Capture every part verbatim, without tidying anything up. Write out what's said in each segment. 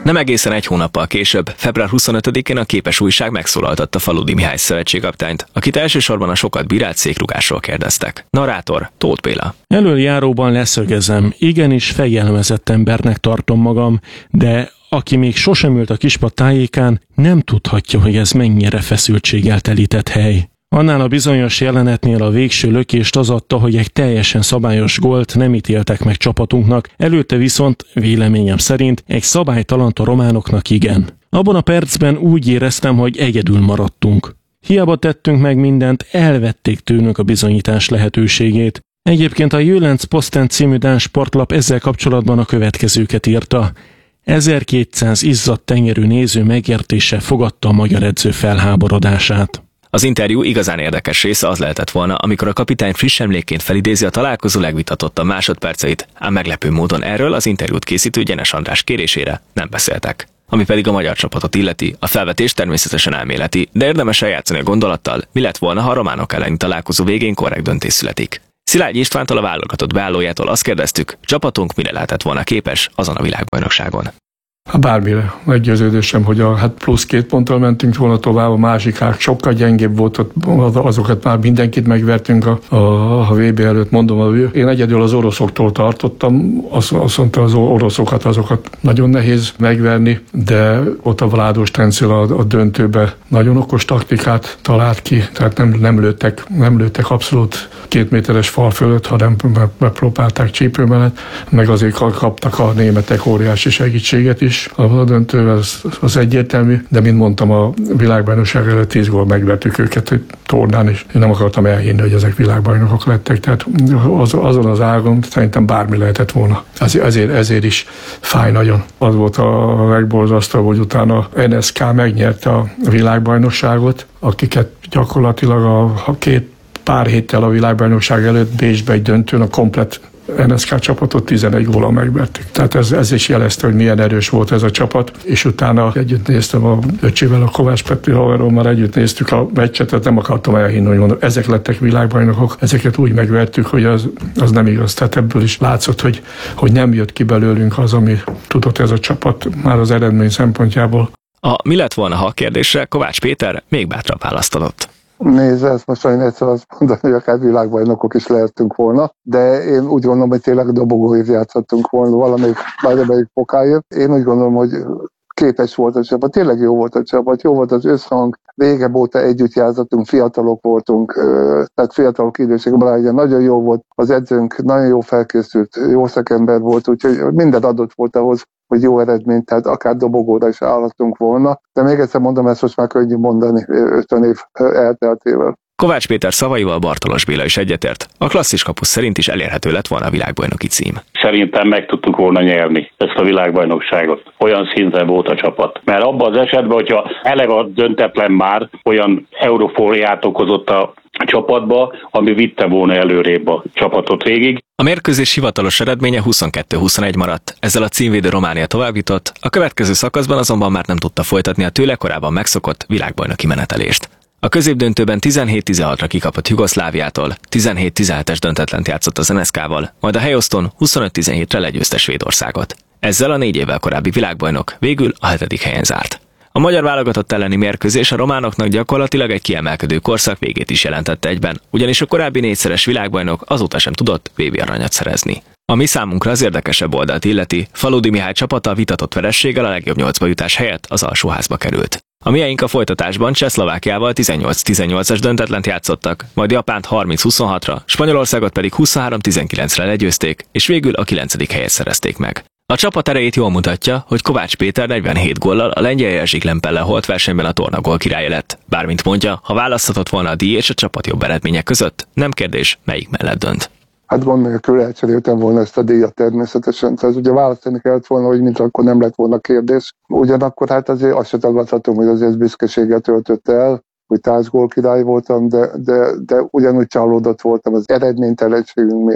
Nem egészen egy hónappal később, február huszonötödikén a Képes újság megszólaltatta Faludi Mihály szövetségkapitányt, akit elsősorban a sokat bírált székrugásról kérdeztek. Narrátor Tóth Béla. Elöljáróban leszögezem, igenis fegyelmezett embernek tartom magam, de aki még sosem ült a Kispad tájékán, nem tudhatja, hogy ez mennyire feszültséggel telített hely. Annál a bizonyos jelenetnél a végső lökést az adta, hogy egy teljesen szabályos gólt nem ítéltek meg csapatunknak, előtte viszont, véleményem szerint, egy szabálytalant a románoknak igen. Abban a percben úgy éreztem, hogy egyedül maradtunk. Hiába tettünk meg mindent, elvették tőlünk a bizonyítás lehetőségét. Egyébként a Jölenc Posten című dán sportlap ezzel kapcsolatban a következőket írta. ezerkétszáz izzadt tenyerű néző megértése fogadta a magyar edző felháborodását. Az interjú igazán érdekes része az lehetett volna, amikor a kapitány friss emlékként felidézi a találkozó legvitatottabb másodperceit, ám meglepő módon erről az interjút készítő Gyenes András kérésére nem beszéltek. Ami pedig a magyar csapatot illeti, a felvetés természetesen elméleti, de érdemes eljátszani a gondolattal, mi lett volna, ha a románok elleni találkozó végén korrekt döntés születik. Szilágyi Istvántól, a válogatott beállójától azt kérdeztük, csapatunk mire lehetett volna képes azon a világbajnokságon. Bármire. Meggyőződésem, hogy a, hát plusz két ponttal mentünk volna tovább, a másikák sokkal gyengébb volt, azokat már mindenkit megvertünk a, a, a vé bé előtt, mondom, én egyedül az oroszoktól tartottam, azt, azt mondta, az oroszokat, azokat nagyon nehéz megverni, de ott a Vládos Tencél a, a döntőbe nagyon okos taktikát talált ki, tehát nem, nem, lőttek, nem lőttek abszolút két méteres fal fölött, hanem megpróbálták csípő mellett, meg azért kaptak a németek óriási segítséget is. A döntő az, az egyértelmű, de mint mondtam, a világbajnokság előtt tíz gól megvertük őket egy tornán, és én nem akartam elhinni, hogy ezek világbajnokok lettek, tehát az, azon az ágon szerintem bármi lehetett volna. Ezért, ezért is fáj nagyon. Az volt a legborzasztóbb, hogy utána en es ká megnyerte a világbajnokságot, akiket gyakorlatilag a, a két pár héttel a világbajnokság előtt Bécsbe egy döntőn a komplett en es ká csapatot tizenegy góllal megvertük. Tehát ez, ez is jelezte, hogy milyen erős volt ez a csapat, és utána együtt néztem a öcsével, a Kovács Petri haverommal együtt néztük a meccset, tehát nem akartam elhinni, hogy mondom, ezek lettek világbajnokok, ezeket úgy megvertük, hogy az, az nem igaz. Tehát ebből is látszott, hogy, hogy nem jött ki belőlünk az, ami tudott ez a csapat már az eredmény szempontjából. A mi lett volna, ha kérdésre Kovács Péter még bátrabb választ. Nézd, ezt most olyan egyszer azt mondani, hogy akár világbajnokok is lehetünk volna, de én úgy gondolom, hogy tényleg dobogóért játszhattunk volna valamelyik, bármelyik fokáért. Én úgy gondolom, hogy képes volt a csapat, tényleg jó volt a csapat, jó volt az összhang, régebb óta együtt játszottunk, fiatalok voltunk, tehát fiatalok időségben, nagyon jó volt az edzőnk, nagyon jó felkészült, jó szakember volt, úgyhogy minden adott volt ahhoz, hogy jó eredményt, tehát akár dobogóra is állhatunk volna. De még egyszer mondom, ezt most már könnyű mondani ötven év elteltével. Kovács Péter szavaival Bartolos Béla is egyetért. A klasszis kapus szerint is elérhető lett volna a világbajnoki cím. Szerintem meg tudtuk volna nyerni ezt a világbajnokságot. Olyan szinten volt a csapat. Mert abban az esetben, hogyha eleve a döntetlen már olyan eurofóliát okozott a csapatba, ami vitte volna előrébb a csapatot végig. A mérkőzés hivatalos eredménye huszonkettő huszonegy maradt, ezzel a címvédő Románia továbbjutott, a következő szakaszban azonban már nem tudta folytatni a tőle korábban megszokott világbajnoki menetelést. A középdöntőben tizenhét tizenhatra kikapott Jugoszláviától, tizenhét tizenhetes döntetlent játszott az en es ká-val, majd a helyoszton huszonöt tizenhétre legyőzte Svédországot. Ezzel a négy évvel korábbi világbajnok végül a hetedik helyen zárt. A magyar válogatott elleni mérkőzés a románoknak gyakorlatilag egy kiemelkedő korszak végét is jelentette egyben, ugyanis a korábbi négyszeres világbajnok azóta sem tudott vé bé aranyat szerezni. Ami számunkra az érdekesebb oldalt illeti, Faludi Mihály csapata vitatott verességgel a legjobb nyolcba jutás helyett az alsóházba került. A miénk a folytatásban Csehszlovákiával tizennyolc tizennyolcas döntetlent játszottak, majd Japánt harminc huszonhatra, Spanyolországot pedig huszonhárom tizenkilencre legyőzték, és végül a kilencedik helyet szerezték meg. A csapat erejét jól mutatja, hogy Kovács Péter negyvenhét góllal a lengyel Jerzy Klempellel holt versenyben a torna gólkirálya lett. Bármint mondja, ha választhatott volna a díj és a csapat jobb eredmények között, nem kérdés, melyik mellett dönt. Hát gond nélkül elcseréltem volna ezt a díjat természetesen. Tehát ugye választani kellett volna, hogy mint akkor nem lett volna kérdés. Ugyanakkor hát azért azt se tagadhatom, hogy azért büszkeséggel töltött el, hogy társgól király voltam, de, de, de ugyanúgy csalódott voltam az eredménytelenségünk miatt.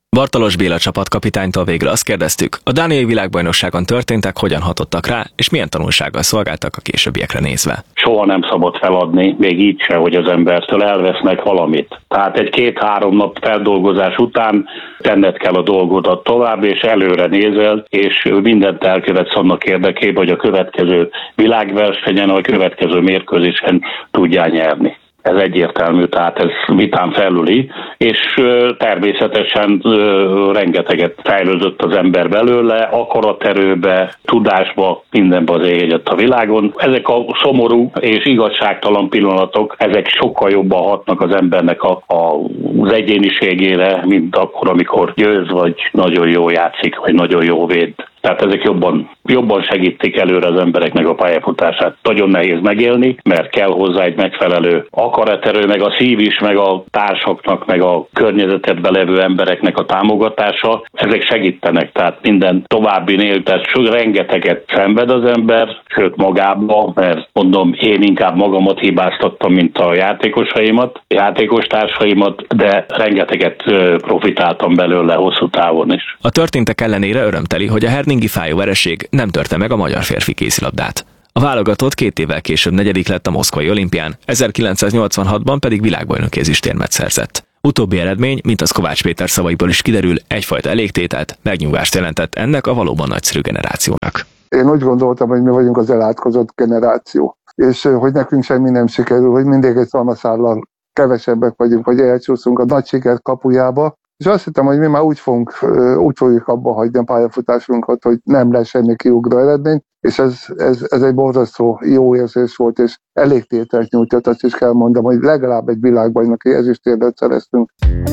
Bartalos Béla csapatkapitánytól végül azt kérdeztük, a dániai világbajnokságon történtek, hogyan hatottak rá, és milyen tanulsággal szolgáltak a későbbiekre nézve. Soha nem szabad feladni, még így se, hogy az embertől elvesznek valamit. Tehát egy két-három nap feldolgozás után tenned kell a dolgodat tovább, és előre nézel, és mindent elkövetsz annak érdekében, hogy a következő világversenyen, a következő mérkőzésen tudjál nyerni. Ez egyértelmű, tehát ez vitán felüli, és természetesen rengeteget fejlődött az ember belőle, akaraterőbe, tudásba, mindenbe az ég egyet a világon. Ezek a szomorú és igazságtalan pillanatok, ezek sokkal jobban hatnak az embernek a, a, az egyéniségére, mint akkor, amikor győz, vagy nagyon jó játszik, vagy nagyon jó véd. Tehát ezek jobban, jobban segítik előre az embereknek a pályafutását. Nagyon nehéz megélni, mert kell hozzá egy megfelelő akaraterő, meg a szív is, meg a társaknak, meg a környezetedben levő embereknek a támogatása. Ezek segítenek, tehát minden további tehát rengeteget szenved az ember, sőt magába, mert mondom, én inkább magamat hibáztattam, mint a játékosaimat, játékos társaimat, de rengeteget profitáltam belőle hosszú távon is. A történtek ellenére örömteli, hogy a herningi fájó vereség nem törte meg a magyar férfi kézilabdát. A válogatott két évvel később negyedik lett a moszkvai olimpián, ezerkilencszáznyolcvanhatban pedig világbajnoki ezüstérmet szerzett. Utóbbi eredmény, mint az Kovács Péter szavaiból is kiderül, egyfajta elégtételt, megnyugvást jelentett ennek a valóban nagyszerű generációnak. Én úgy gondoltam, hogy mi vagyunk az elátkozott generáció, és hogy nekünk semmi nem sikerül, hogy mindig egy szalmaszállal kevesebbek vagyunk, hogy elcsúszunk a nagy siker kapujába, és azt hittem, hogy mi már úgy, fogunk, úgy fogjuk abba hagyni a pályafutásunkat, hogy nem lesz semmi kiugró eredmény, és ez, ez, ez egy borzasztó jó érzés volt, és elégtételt nyújtott, azt is kell mondom, hogy legalább egy világbajnoki ezüstérmet szereztünk.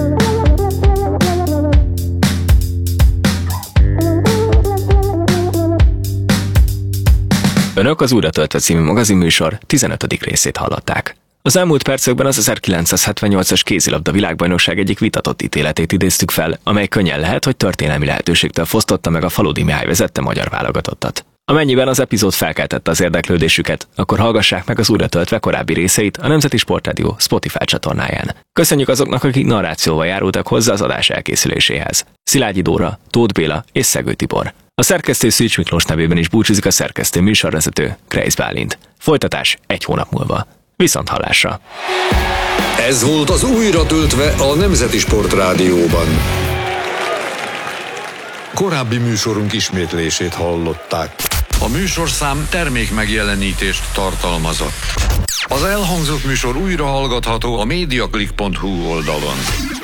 Önök az Újra töltve című magazinműsor tizenötödik részét hallották. Az elmúlt percekben az ezerkilencszázhetvennyolcas kézilabda világbajnokság egyik vitatott ítéletét idéztük fel, amely könnyen lehet, hogy történelmi lehetőségtől fosztotta meg a Faludi Mihály vezette magyar válogatottat. Amennyiben az epizód felkeltette az érdeklődésüket, akkor hallgassák meg az Újra töltve korábbi részeit a Nemzeti Sportrádió Spotify csatornáján. Köszönjük azoknak, akik narrációval járultak hozzá az adás elkészüléséhez. Szilágyi Dóra, Tóth Béla és Szegő Tibor. A szerkesztő Szűcs Miklós nevében is búcsúzik a szerkesztő műsorvezető, Kreisz Bálint. Folytatás egy hónap múlva. Viszont hallásra! Ez volt az Újra töltve a Nemzeti Sportrádióban. Korábbi műsorunk ismétlését hallották. A műsorszám termék megjelenítést tartalmazott. Az elhangzott műsor újra hallgatható a mediaclick pont hu oldalon.